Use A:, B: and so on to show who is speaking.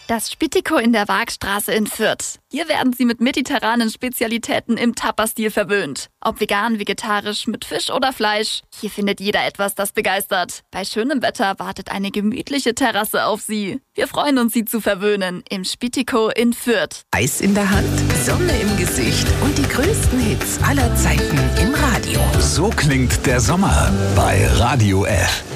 A: Das Spitiko in der Waagstraße in Fürth. Hier werden Sie mit mediterranen Spezialitäten im Tapa-Stil verwöhnt. Ob vegan, vegetarisch, mit Fisch oder Fleisch, hier findet jeder etwas, das begeistert. Bei schönem Wetter wartet eine gemütliche Terrasse auf Sie. Wir freuen uns, Sie zu verwöhnen im Spitiko in Fürth.
B: Eis in der Hand, Sonne im Gesicht und die größten Hits aller Zeiten im Radio.
C: So klingt der Sommer bei Radio F.